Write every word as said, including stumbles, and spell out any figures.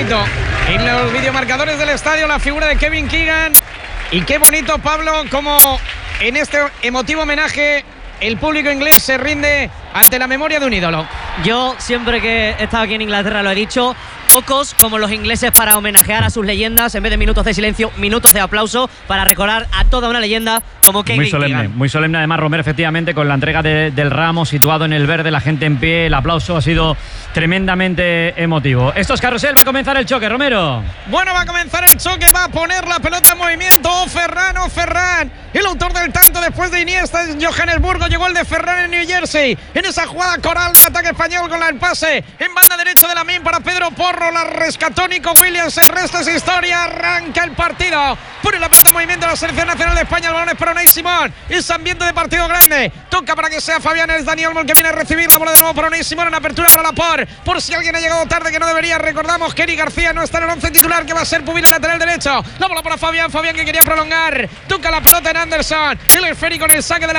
bonito. En los videomarcadores del estadio la figura de Kevin Keegan. Y qué bonito, Pablo, como en este emotivo homenaje el público inglés se rinde ante la memoria de un ídolo. Yo siempre que he estado aquí en Inglaterra lo he dicho, pocos como los ingleses para homenajear a sus leyendas, en vez de minutos de silencio, minutos de aplauso para recordar a toda una leyenda como Kevin Muy solemne, Keegan. muy solemne además, Romero, efectivamente, con la entrega de, del ramo situado en el verde, la gente en pie, el aplauso ha sido tremendamente emotivo. Esto es Carrusel, va a comenzar el choque, Romero. Bueno, va a comenzar el choque, va a poner la pelota en movimiento. Oh, Ferran, oh, Ferran. El autor del tanto después de Iniesta en Johannesburgo, llegó el de Ferran en New Jersey. En esa jugada coral de ataque español con el pase en banda derecha de Lamine para Pedro Porro, la rescató Nico Williams. El resto es historia, arranca el partido. Pone la pelota en movimiento la selección nacional de España. El balón es para Unai Simón. Es ambiente de partido grande. Toca para que sea Fabián, es Dani Olmo el que viene a recibir la bola de nuevo para Unai Simón en apertura para Laporte. Por si alguien ha llegado tarde que no debería, recordamos que Eric García no está en el once titular, que va a ser Pubila lateral derecho. La bola para Fabián, Fabián que quería prolongar. Toca la pelota en Anderson. El esférico en el saque de la